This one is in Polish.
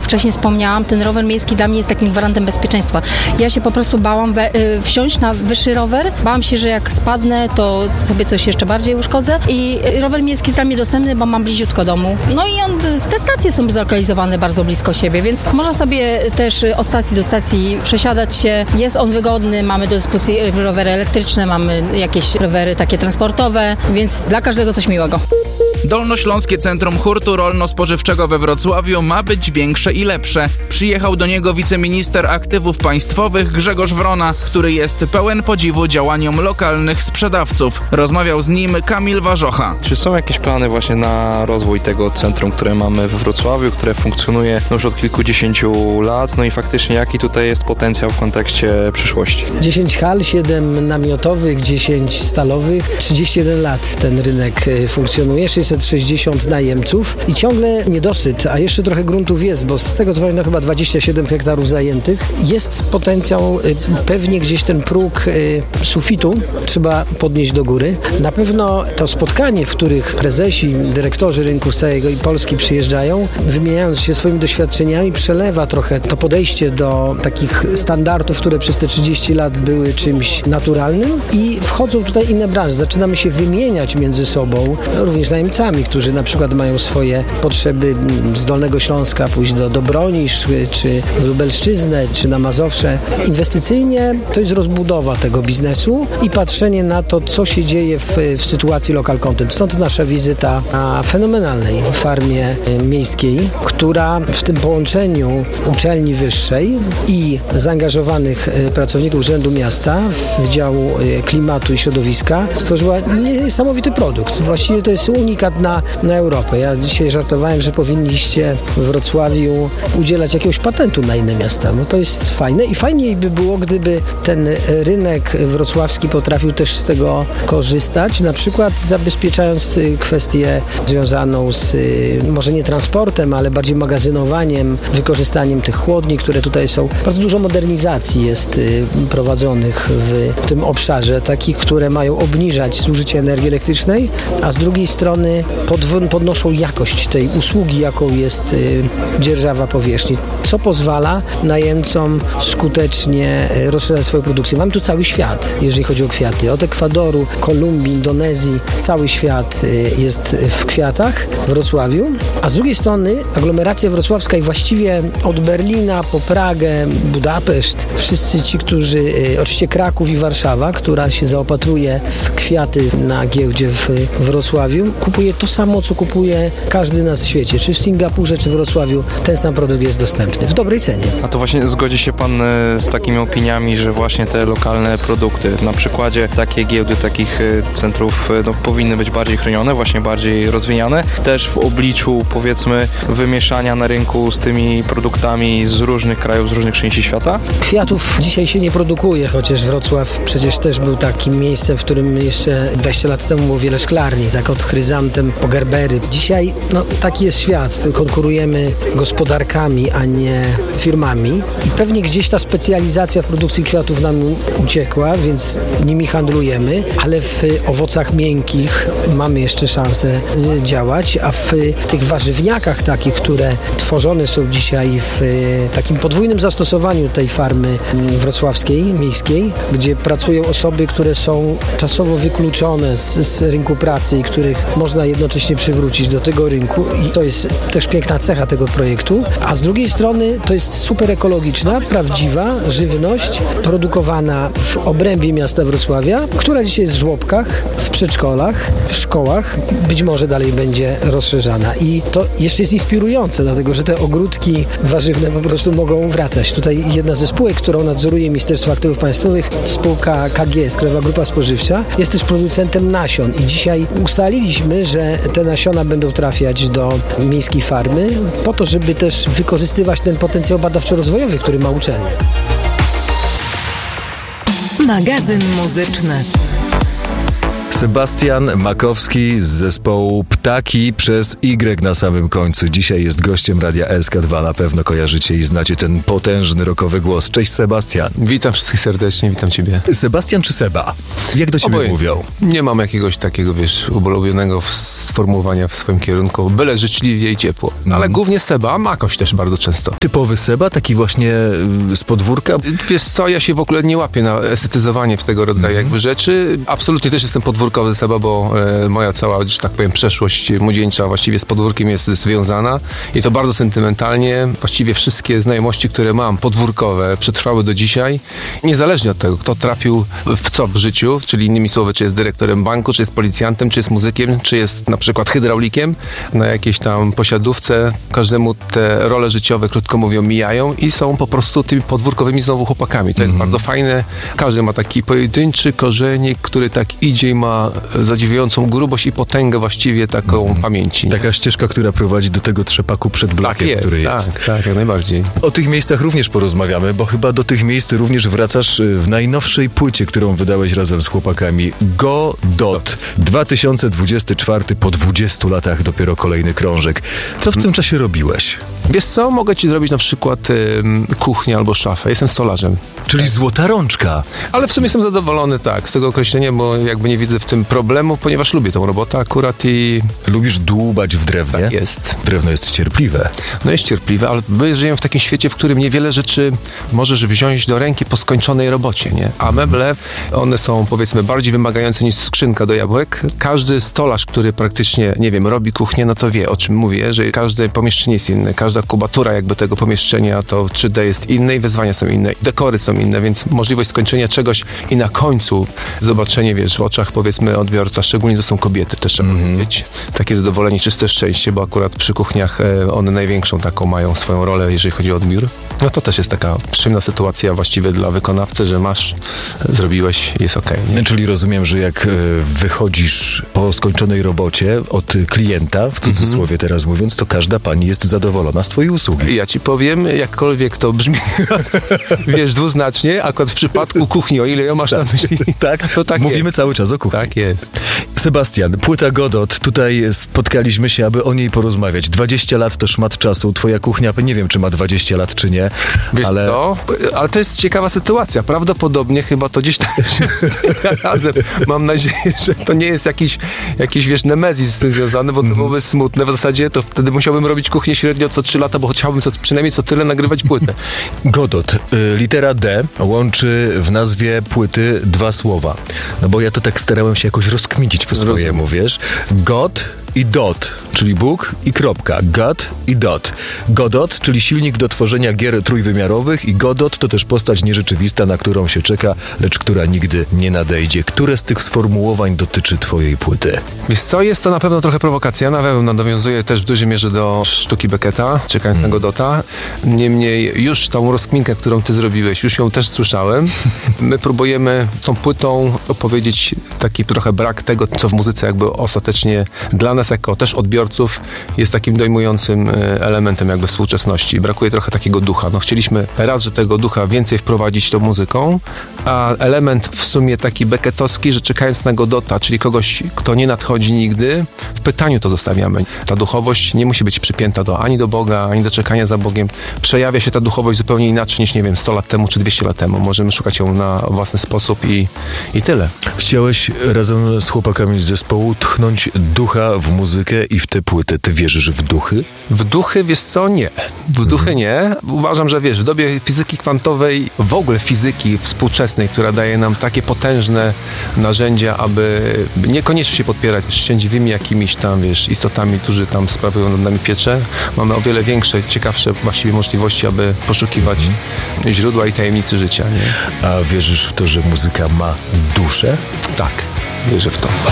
wcześniej wspomniałam, ten rower miejski dla mnie jest takim gwarantem bezpieczeństwa. Ja się po prostu bałam wsiąść na wyższy rower. Bałam się, że jak spadnę, to sobie coś jeszcze bardziej uszkodzę. I rower miejski jest dla mnie dostępny, bo mam bliziutko domu. No i te stacje są zlokalizowane bardzo blisko siebie, więc można sobie też od stacji do stacji przesiadać się. Jest on wygodny, mamy do dyspozycji rowery elektryczne, mamy jakieś rowery takie transportowe, więc dla każdego coś miłego. Dolnośląskie Centrum Hurtu Rolno-Spożywczego we Wrocławiu ma być większe i lepsze. Przyjechał do niego wiceminister aktywów państwowych Grzegorz Wrona, który jest pełen podziwu działaniom lokalnych sprzedawców. Rozmawiał z nim Kamil Warzocha. Czy są jakieś plany właśnie na rozwój tego centrum, które mamy we Wrocławiu, które funkcjonuje już od kilkudziesięciu lat? No i faktycznie jaki tutaj jest potencjał w kontekście przyszłości? 10 hal, 7 namiotowych, 10 stalowych, 31 lat ten rynek funkcjonuje, 660 najemców i ciągle niedosyt, a jeszcze trochę gruntów jest, bo z tego co pamiętam chyba 27 hektarów zajętych. Jest potencjał, pewnie gdzieś ten próg sufitu trzeba podnieść do góry. Na pewno to spotkanie, w których prezesi, dyrektorzy rynku z całej Polski przyjeżdżają, wymieniając się swoimi doświadczeniami, przelewa trochę to podejście do takich standardów, które przez te 30 lat były czymś naturalnym i wchodzą tutaj inne branże. Zaczynamy się wymieniać między sobą, również najemcami, którzy na przykład mają swoje potrzeby z Dolnego Śląska, pójść do Bronisz, czy w Lubelszczyznę, czy na Mazowsze. Inwestycyjnie to jest rozbudowa tego biznesu i patrzenie na to, co się dzieje w sytuacji local content. Stąd nasza wizyta na fenomenalnej farmie miejskiej, która w tym połączeniu uczelni wyższej i zaangażowanych pracowników Urzędu Miasta w działu klimatu i środowiska stworzyła niesamowity produkt. Właściwie to jest unikat na Europę. Ja dzisiaj żartowałem, że powinniście w Wrocławiu udzielać jakiegoś patentu na inne miasta. No to jest fajne i fajniej by było, gdyby ten rynek wrocławski potrafił też z tego korzystać, na przykład zabezpieczając kwestię związaną z może nie transportem, ale bardziej magazynowaniem, wykorzystaniem tych chłodni, które tutaj są. Bardzo dużo modernizacji jest prowadzonych w tym obszarze, takich, które mają obniżać zużycie energii elektrycznej, a z drugiej strony podnoszą jakość tej usługi, jaką jest dzierżawa powierzchni, co pozwala najemcom skutecznie rozszerzać swoją produkcję. Mamy tu cały świat, jeżeli chodzi o kwiaty. Od Ekwadoru, Kolumbii, Indonezji, cały świat jest w kwiatach w Wrocławiu, a z drugiej strony aglomeracja wrocławska i właściwie od Berlina po Pragę, Budapeszt, wszyscy ci, którzy, oczywiście Kraków i Warszawa, która się zaopatruje w kwiaty na giełdzie w Wrocławiu, kupuje to samo, co kupuje każdy na świecie. Czy w Singapurze, czy w Wrocławiu ten sam produkt jest dostępny w dobrej cenie. A to właśnie zgodzi się pan z takimi opiniami, że właśnie te lokalne produkty, na przykładzie takiej giełdy, takich centrów powinny być bardziej chronione, właśnie bardziej rozwijane, też w obliczu, powiedzmy, wymieszania na rynku z tymi produktami z różnych krajów, z różnych części świata? Kwiatów dzisiaj się nie produkuje, chociaż Wrocław przecież też był takim miejscem, w którym jeszcze 20 lat temu było wiele szklarni, tak od chryzantem po gerbery. Dzisiaj taki jest świat, konkurujemy gospodarkami, a nie firmami i pewnie gdzieś ta specjalizacja w produkcji kwiatów nam uciekła, więc nimi handlujemy, ale w owocach miękkich mamy jeszcze szansę działać, a w tych warzywniakach takich, które tworzone są dzisiaj w takim podwójnym zastosowaniu tej farmy wrocławskiej, miejskiej, gdzie pracują osoby, które są czasowo wykluczone z rynku pracy i których można jednocześnie przywrócić do tego rynku i to jest też piękna cecha tego projektu, a z drugiej strony to jest super ekologiczna, prawdziwa żywność produkowana w obrębie miasta Wrocławia, która dzisiaj jest w żłobkach, w przedszkolach, w szkołach, być może dalej będzie rozszerzana i to jeszcze jest inspirujące, dlatego że te ogródki warzywne po prostu mogą wracać. Tutaj jedna ze spółek, którą nadzoruje Ministerstwo Aktywów Państwowych, spółka KGS, Krajowa Grupa Spożywcza, jest też producentem nasion i dzisiaj ustaliliśmy, że te nasiona będą trafiać do miejskiej farmy po to, żeby też wykorzystywać ten potencjał badawczo-rozwojowy, który ma uczelnia. Magazyn muzyczny. Sebastian Makowski z zespołu Ptaki przez Y na samym końcu. Dzisiaj jest gościem Radia SK2. Na pewno kojarzycie i znacie ten potężny rockowy głos. Cześć Sebastian. Witam wszystkich serdecznie, witam ciebie. Sebastian czy Seba? Jak do siebie mówią? Nie mam jakiegoś takiego, ulubionego sformułowania w swoim kierunku. Byle życzliwie i ciepło. Ale głównie Seba, Makoś też bardzo często. Typowy Seba? Taki właśnie z podwórka? Wiesz co, ja się w ogóle nie łapię na estetyzowanie w tego rodzaju jakby rzeczy. Absolutnie też jestem podwórkowy Seba, bo moja cała, że tak powiem, przeszłość młodzieńcza właściwie z podwórkiem jest związana i to bardzo sentymentalnie. Właściwie wszystkie znajomości, które mam podwórkowe, przetrwały do dzisiaj. Niezależnie od tego, kto trafił w co w życiu, czyli innymi słowy, czy jest dyrektorem banku, czy jest policjantem, czy jest muzykiem, czy jest na przykład hydraulikiem na jakiejś tam posiadówce. Każdemu te role życiowe, krótko mówiąc, mijają i są po prostu tymi podwórkowymi znowu chłopakami. To jest bardzo fajne. Każdy ma taki pojedynczy korzenik, który tak idzie i ma zadziwiającą grubość i potęgę właściwie taką pamięci. Nie? Taka ścieżka, która prowadzi do tego trzepaku przed blokiem, tak jest, który jest. Tak, jak najbardziej. O tych miejscach również porozmawiamy, bo chyba do tych miejsc również wracasz w najnowszej płycie, którą wydałeś razem z chłopakami. Godot. 2024, po 20 latach dopiero kolejny krążek. Co w tym czasie robiłeś? Wiesz co, mogę ci zrobić na przykład kuchnię albo szafę. Jestem stolarzem. Czyli złota rączka. Ale w sumie jestem zadowolony, tak, z tego określenia, bo jakby nie widzę w tym problemu, ponieważ lubię tą robotę akurat i... Lubisz dłubać w drewnie? Tak jest. Drewno jest cierpliwe. No jest cierpliwe, ale my żyjemy w takim świecie, w którym niewiele rzeczy możesz wziąć do ręki po skończonej robocie, nie? A meble, one są powiedzmy bardziej wymagające niż skrzynka do jabłek. Każdy stolarz, który praktycznie, nie wiem, robi kuchnię, no to wie, o czym mówię, że każde pomieszczenie jest inne, każda kubatura jakby tego pomieszczenia, to 3D jest inne i wyzwania są inne, dekory są inne, więc możliwość skończenia czegoś i na końcu zobaczenie, wiesz, w oczach powiedzmy odbiorca, szczególnie to są kobiety, też trzeba powiedzieć. Takie zadowolenie, czyste szczęście, bo akurat przy kuchniach one największą taką mają swoją rolę, jeżeli chodzi o odbiór. No to też jest taka przyjemna sytuacja właściwie dla wykonawcy, że masz, zrobiłeś, jest okej. Czyli rozumiem, że jak wychodzisz po skończonej robocie od klienta, w cudzysłowie teraz mówiąc, to każda pani jest zadowolona z twojej usługi. Ja ci powiem, jakkolwiek to brzmi, wiesz, dwuznacznie, akurat w przypadku kuchni, o ile ją masz na myśli, Tak, to tak mówimy jest. cały czas o kuchni. Tak jest. Sebastian, płyta Godot, tutaj spotkaliśmy się, aby o niej porozmawiać. 20 lat to szmat czasu, twoja kuchnia, nie wiem, czy ma 20 lat, czy nie, Wiesz ale... co? Ale to jest ciekawa sytuacja. Prawdopodobnie chyba to gdzieś tam się zbiega razem. Mam nadzieję, że to nie jest jakiś wiesz, nemezis z tym związany, bo to byłoby smutne. W zasadzie to wtedy musiałbym robić kuchnię średnio co 3 lata, bo chciałbym przynajmniej co tyle nagrywać płytę. Godot, litera D łączy w nazwie płyty 2 słowa. No bo ja to tak starałem się jakoś rozkminić po swojemu, wiesz? God i dot, czyli Bóg i kropka. God i dot. Godot, czyli silnik do tworzenia gier trójwymiarowych i Godot to też postać nierzeczywista, na którą się czeka, lecz która nigdy nie nadejdzie. Które z tych sformułowań dotyczy twojej płyty? Wiesz co, jest to na pewno trochę prowokacja, na pewno nawiązuje też w dużej mierze do sztuki Becketa, czekając na Godota. Niemniej już tą rozkminkę, którą ty zrobiłeś, już ją też słyszałem. My próbujemy tą płytą opowiedzieć taki trochę brak tego, co w muzyce jakby ostatecznie dla nas jako też odbiorców jest takim dojmującym elementem jakby współczesności. Brakuje trochę takiego ducha. No chcieliśmy raz, że tego ducha więcej wprowadzić tą muzyką, a element w sumie taki becketowski, że czekając na Godota, czyli kogoś, kto nie nadchodzi nigdy, w pytaniu to zostawiamy. Ta duchowość nie musi być przypięta ani do Boga, ani do czekania za Bogiem. Przejawia się ta duchowość zupełnie inaczej niż, nie wiem, 100 lat temu czy 200 lat temu. Możemy szukać ją na własny sposób i tyle. Chciałeś razem z chłopakami z zespołu tchnąć ducha w muzykę i w te płyty. Ty wierzysz w duchy? W duchy, wiesz co, nie. W duchy nie. Uważam, że wiesz, w dobie fizyki kwantowej, w ogóle fizyki współczesnej, która daje nam takie potężne narzędzia, aby niekoniecznie się podpierać szczęśliwymi jakimiś tam, wiesz, istotami, którzy tam sprawują nad nami pieczę. Mamy o wiele większe, ciekawsze właściwie możliwości, aby poszukiwać źródła i tajemnicy życia, nie? A wierzysz w to, że muzyka ma duszę? Tak, wierzę w to.